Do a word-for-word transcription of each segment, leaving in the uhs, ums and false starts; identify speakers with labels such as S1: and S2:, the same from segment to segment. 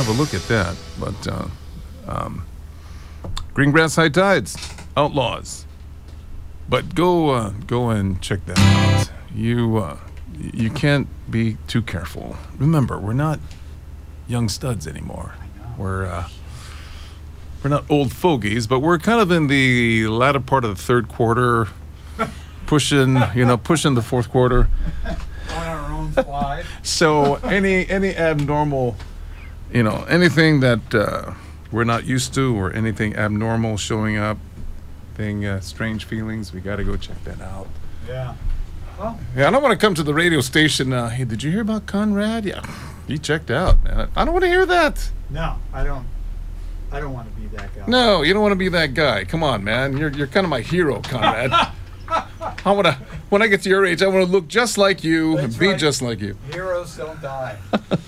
S1: have a look at that. But uh, um, Greengrass High Tides, Outlaws. But go uh, go and check that out. You uh, you can't be too careful. Remember, we're not young studs anymore. We're uh, we're not old fogies, but we're kind of in the latter part of the third quarter, pushing you know pushing the fourth quarter.
S2: On our own slide.
S1: So any any abnormal, you know, anything that uh, we're not used to, or anything abnormal showing up, thing uh, strange feelings, we got to go check that out.
S2: Yeah. Well.
S1: Yeah, I don't want to come to the radio station. Uh, hey, did you hear about Conrad? Yeah, he checked out, man. I don't want to hear that.
S2: No, I don't. I don't want to be that guy.
S1: No, you don't want to be that guy. Come on, man. You're you're kind of my hero, Conrad. I want to. When I get to your age, I want to look just like you
S2: That's
S1: and be
S2: right.
S1: just like you.
S2: Heroes don't die.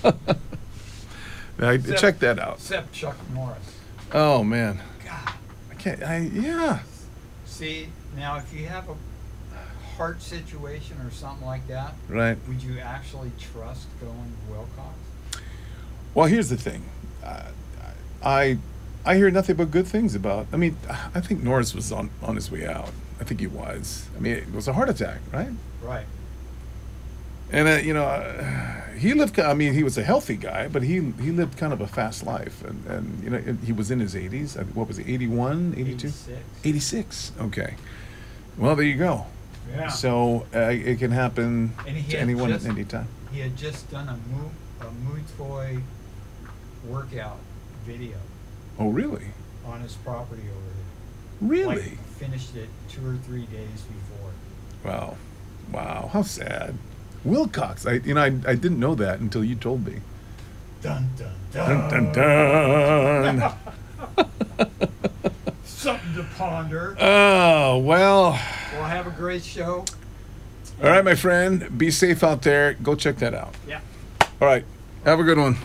S1: Now,
S2: Except-
S1: check that out.
S2: Except Chuck Norris.
S1: Oh man,
S2: God.
S1: I can't. I yeah.
S2: See, now if you have a heart situation or something like that,
S1: Right.
S2: would you actually trust going to Wilcox?
S1: Well, here's the thing. Uh, I I hear nothing but good things about. I mean, I think Norris was on, on his way out. I think he was. I mean, it was a heart attack, right?
S2: Right.
S1: And uh, you know, uh, he lived. I mean, he was a healthy guy, but he he lived kind of a fast life, and, and you know, he was in his eighties. What was he? eighty-one, eighty-two?
S2: eighty-six.
S1: eighty-six. Okay. Well, there you go.
S2: Yeah.
S1: So uh, it can happen
S2: And he
S1: to
S2: had
S1: anyone
S2: just-
S1: at any time.
S2: He had just done a Mu a Muay Thai workout video
S1: Oh, really?
S2: on his property over there.
S1: Really?
S2: Like, finished it two or three days before.
S1: Wow. Wow. How sad. Wilcox. I you know I, I didn't know that until you told me.
S2: Dun dun dun.
S1: Dun dun dun.
S2: Something to ponder.
S1: Oh, well.
S2: We'll have a great show.
S1: All right, my friend. Be safe out there. Go check that out.
S2: Yeah.
S1: All right. Have a good one.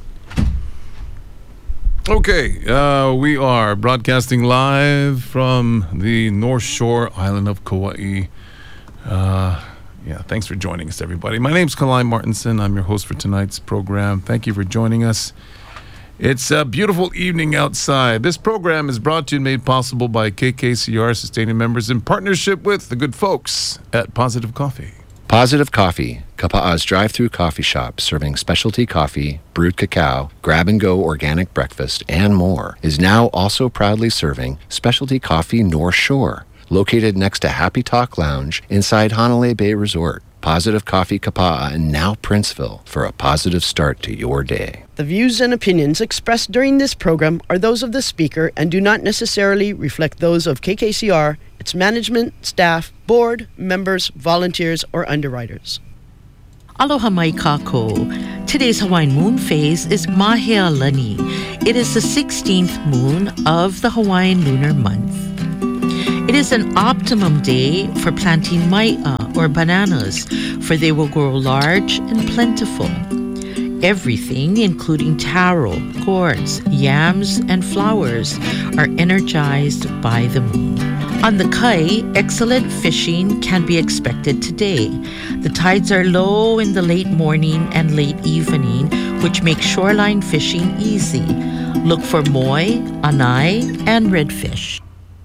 S1: Okay, uh, we are broadcasting live from the North Shore island of Kauai. Uh, yeah, thanks for joining us, everybody. My name's Kalai Martinson. I'm your host for tonight's program. Thank you for joining us. It's a beautiful evening outside. This program is brought to you and made possible by K K C R sustaining members in partnership with the good folks at Positive Coffee.
S3: Positive Coffee, Kapa'a's drive-through coffee shop serving specialty coffee, brewed cacao, grab-and-go organic breakfast, and more, is now also proudly serving specialty coffee North Shore, located next to Happy Talk Lounge inside Hanalei Bay Resort. Positive Coffee Kapa'a and now Princeville for a positive start to your day.
S4: The views and opinions expressed during this program are those of the speaker and do not necessarily reflect those of K K C R, its management, staff, board, members, volunteers, or underwriters.
S5: Aloha mai kako. Today's Hawaiian moon phase is Mahea Lani. It is the sixteenth moon of the Hawaiian lunar month. It is an optimum day for planting mai'a or bananas, for they will grow large and plentiful. Everything, including taro, gourds, yams, and flowers, are energized by the moon. On the Kai, excellent fishing can be expected today. The tides are low in the late morning and late evening, which makes shoreline fishing easy. Look for moi, anai, and redfish.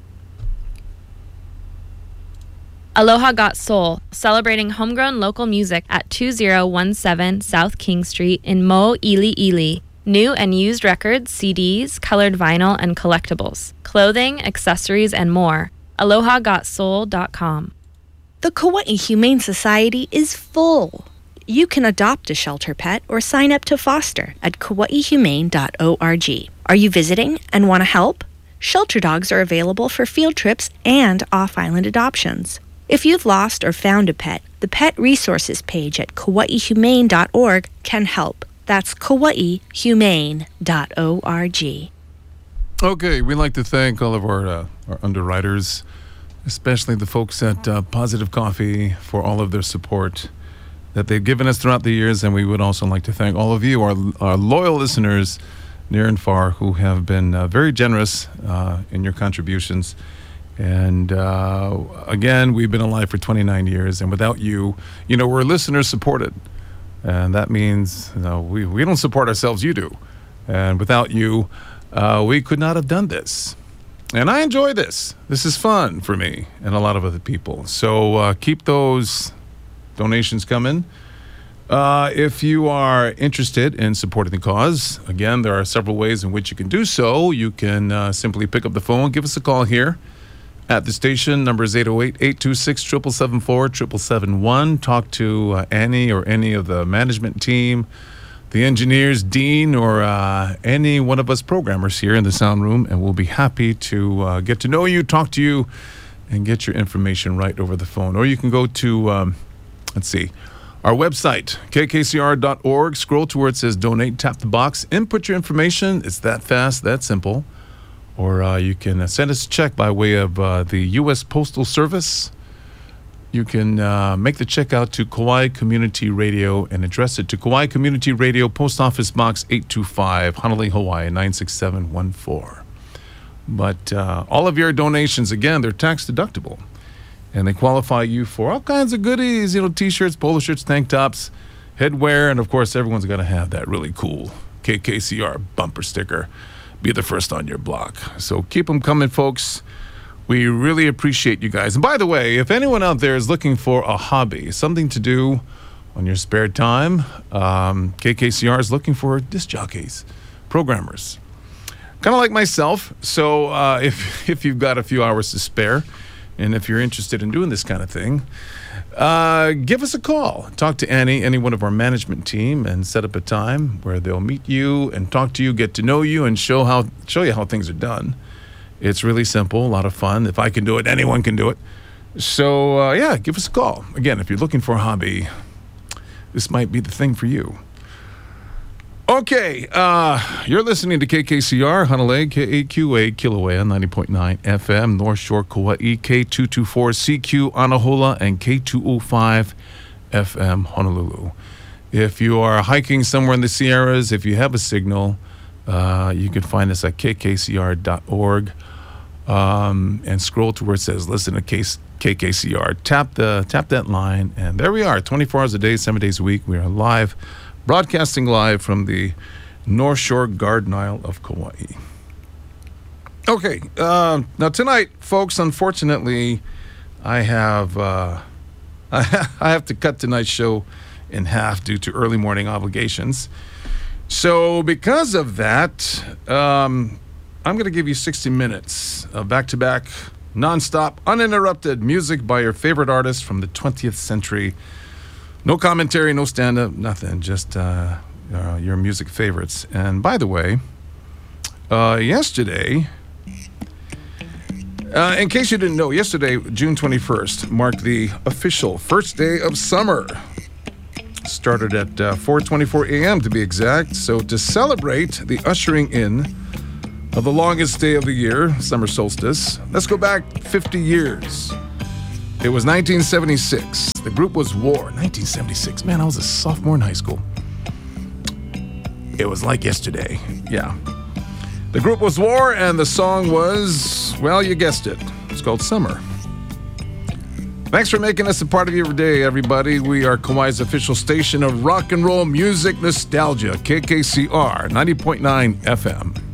S6: Aloha Got Soul, celebrating homegrown local music at two thousand seventeen South King Street in Mo Ili Ili. New and used records, C Ds, colored vinyl, and collectibles. Clothing, accessories, and more. aloha got soul dot com.
S7: The Kauai Humane Society is full. You can adopt a shelter pet or sign up to foster at kauai humane dot org. Are you visiting and want to help? Shelter dogs are available for field trips and off-island adoptions. If you've lost or found a pet, the Pet Resources page at kauai humane dot org can help. That's kauai humane dot org.
S1: Okay, we'd like to thank all of our, uh, our underwriters, especially the folks at uh, Positive Coffee, for all of their support that they've given us throughout the years. And we would also like to thank all of you, our, our loyal listeners, near and far, who have been uh, very generous uh, in your contributions. And uh, again, we've been alive for twenty-nine years, and without you, you know, we're listener supported. And that means, you know, we, we don't support ourselves, you do. And without you, uh, we could not have done this. And I enjoy this. This is fun for me and a lot of other people. So uh, keep those donations coming. Uh, if you are interested in supporting the cause, again, there are several ways in which you can do so. You can uh, simply pick up the phone, give us a call here at the station. Number is eight oh eight, eight two six, seven seven seven four, seven seven seven one. Talk to uh, Annie or any of the management team, the engineers, Dean, or uh, any one of us programmers here in the sound room, and we'll be happy to uh, get to know you, talk to you, and get your information right over the phone. Or you can go to, um, let's see, our website, k k c r dot org. Scroll to where it says donate, tap the box, input your information. It's that fast, that simple. Or uh, you can uh, send us a check by way of uh, the U S Postal Service. You can uh, make the check out to Kauai Community Radio and address it to Kauai Community Radio, Post Office Box eight two five, Honolulu, Hawaii, nine six seven one four. But uh, all of your donations, again, they're tax deductible. And they qualify you for all kinds of goodies, you know, T-shirts, polo shirts, tank tops, headwear, and, of course, everyone's going to have that really cool K K C R bumper sticker. Be the first on your block. So keep them coming, folks. We really appreciate you guys. And by the way, if anyone out there is looking for a hobby, something to do on your spare time, um, K K C R is looking for disc jockeys, programmers, kind of like myself. So uh, if if you've got a few hours to spare, and if you're interested in doing this kind of thing, uh, give us a call. Talk to Annie, any one of our management team, and set up a time where they'll meet you and talk to you, get to know you, and show how show you how things are done. It's really simple, a lot of fun. If I can do it, anyone can do it. So, uh, yeah, give us a call. Again, if you're looking for a hobby, this might be the thing for you. Okay, uh, you're listening to K K C R, Honolulu, K A Q A, Kilauea, ninety point nine F M, North Shore, Kauai, K two twenty-four C Q, Anahola, and K two oh five F M, Honolulu. If you are hiking somewhere in the Sierras, if you have a signal, uh, you can find us at k k c r dot org um, and scroll to where it says listen to K K C R. Tap the tap that line, and there we are, twenty-four hours a day, seven days a week. We are live. Broadcasting live from the North Shore Garden Isle of Kauai. Okay, uh, now tonight, folks, unfortunately, I have uh, I have to cut tonight's show in half due to early morning obligations. So because of that, um, I'm going to give you sixty minutes of back-to-back, nonstop, uninterrupted music by your favorite artists from the twentieth century. No commentary, no stand-up, nothing. Just uh, uh, your music favorites. And by the way, uh, yesterday, uh, in case you didn't know, yesterday, June twenty-first, marked the official first day of summer. Started at uh, four twenty-four a.m. to be exact. So to celebrate the ushering in of the longest day of the year, summer solstice, let's go back fifty years. It was nineteen seventy-six. The group was War. nineteen seventy-six. Man, I was a sophomore in high school. It was like yesterday. Yeah. The group was War, and the song was, well, you guessed it. It's called Summer. Thanks for making us a part of your day, everybody. We are Kauai's official station of rock and roll music nostalgia, K K C R, ninety point nine F M.